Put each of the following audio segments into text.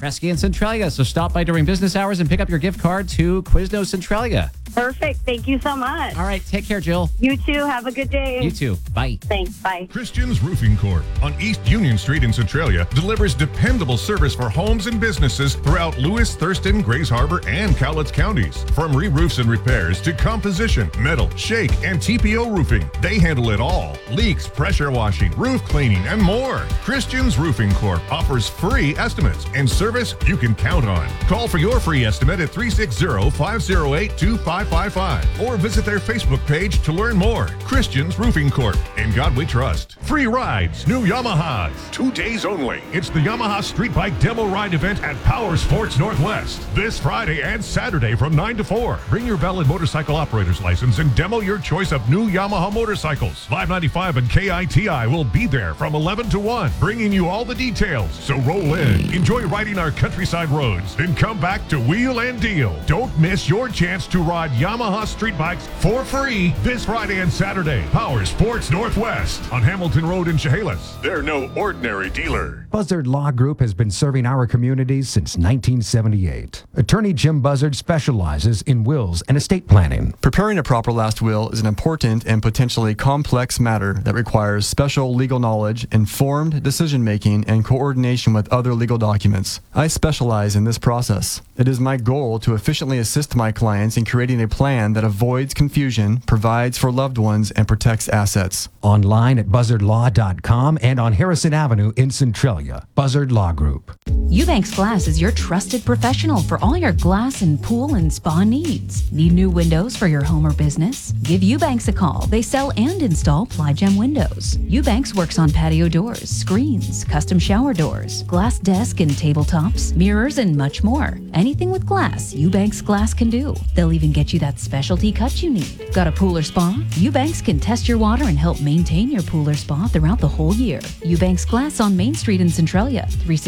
Kresge and Centralia. So stop by during business hours and pick up your gift card to Quiznos Centralia. Perfect. Thank you so much. All right. Take care, Jill. You too. Have a good day. You too. Bye. Thanks. Bye. Christian's Roofing Corp. on East Union Street in Centralia delivers dependable service for homes and businesses throughout Lewis, Thurston, Grays Harbor, and Cowlitz counties. From re-roofs and repairs to composition, metal, shake, and TPO roofing, they handle it all. Leaks, pressure washing, roof cleaning, and more. Christian's Roofing Corp. offers free estimates and service you can count on. Call for your free estimate at 360-508-2555 or visit their Facebook page to learn more. Christian's Roofing Corp. In God we trust. Free rides, new Yamahas. 2 days only. It's the Yamaha Street Bike Demo Ride event at Power Sports Northwest. This Friday and Saturday from 9 to 4. Bring your valid motorcycle operator's license and demo your choice of new Yamaha motorcycles. 595 and KITI will be there from 11 to 1, bringing you all the details. So roll in, enjoy riding our countryside roads, then come back to wheel and deal. Don't miss your chance to ride Yamaha street bikes for free this Friday and Saturday. Power Sports Northwest on Hamilton Road in Chehalis. They're no ordinary dealer. Buzzard Law Group has been serving our communities since 1978. Attorney Jim Buzzard specializes in wills and estate planning. Preparing a proper last will is an important and potentially complex matter that requires special legal knowledge, informed decision-making, and coordination with other legal documents. I specialize in this process. It is my goal to efficiently assist my clients in creating a plan that avoids confusion, provides for loved ones, and protects assets. Online at buzzardlaw.com and on Harrison Avenue in Centralia. Buzzard Law Group. Eubanks Glass is your trusted professional for all your glass and pool and spa needs. Need new windows for your home or business? Give Eubanks a call. They sell and install Ply-Gem windows. Eubanks works on patio doors, screens, custom shower doors, glass desk and tabletops, mirrors, and much more. Anything with glass, Eubanks Glass can do. They'll even get you that specialty cut you need. Got a pool or spa? Eubanks can test your water and help maintain your pool or spa throughout the whole year. Eubanks Glass on Main Street in Centralia,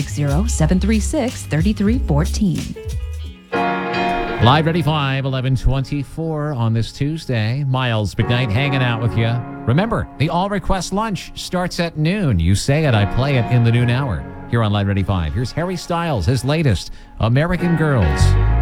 360-736-3314. Live Ready 5, 11:24 on this Tuesday. Miles McKnight hanging out with you. Remember, the All Request Lunch starts at noon. You say it, I play it in the noon hour. Here on Live Ready 5, here's Harry Styles, his latest, American Girls.